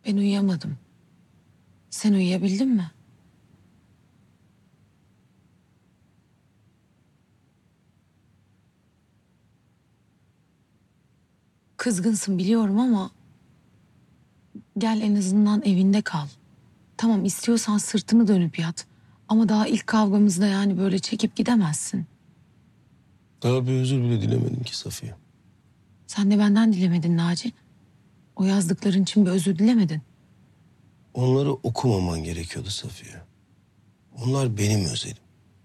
Ben uyuyamadım. Sen uyuyabildin mi? Kızgınsın biliyorum ama gel en azından evinde kal. Tamam istiyorsan sırtını dönüp yat. Ama daha ilk kavgamızda yani böyle çekip gidemezsin. Daha bir özür bile dilemedim ki Safiye. Sen de benden dilemedin Naci. O yazdıkların için bir özür dilemedin. Onları okumaman gerekiyordu Safiye. Onlar benim özelim.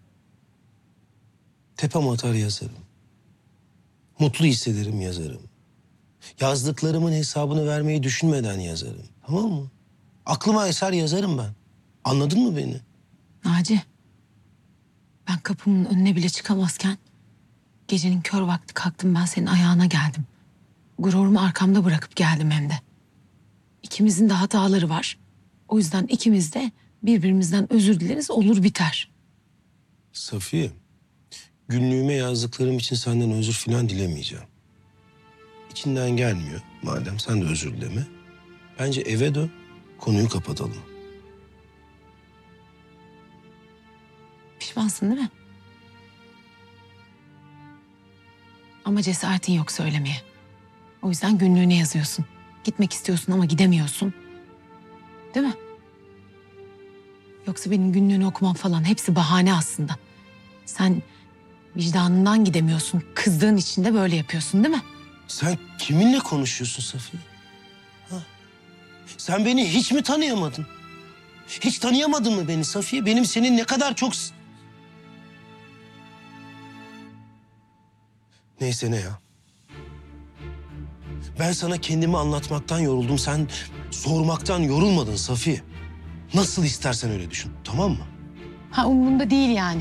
Tepem atar yazarım. Mutlu hissederim yazarım. Yazdıklarımın hesabını vermeyi düşünmeden yazarım. Tamam mı? Aklıma eser yazarım ben. Anladın mı beni? Naci, ben kapımın önüne bile çıkamazken gecenin kör vakti kalktım ben senin ayağına geldim. Gururumu arkamda bırakıp geldim hem de. İkimizin de hataları var. O yüzden ikimiz de birbirimizden özür dileriz olur biter. Safiye, günlüğüme yazdıklarım için senden özür falan dilemeyeceğim. İçinden gelmiyor. Madem sen de özür dileme. Bence eve dön, konuyu kapatalım. Pişmansın değil mi? Ama cesaretin yok söylemeye. O yüzden günlüğüne yazıyorsun. Gitmek istiyorsun ama gidemiyorsun. Değil mi? Yoksa benim günlüğünü okumam falan hepsi bahane aslında. Sen vicdanından gidemiyorsun. Kızdığın için de böyle yapıyorsun değil mi? Sen kiminle konuşuyorsun Safiye? Ha? Sen beni hiç mi tanıyamadın? Hiç tanıyamadın mı beni Safiye? Benim senin ne kadar çok... Neyse ne ya. Ben sana kendimi anlatmaktan yoruldum. Sen sormaktan yorulmadın Safiye. Nasıl istersen öyle düşün, tamam mı? Ha umurumda değil yani.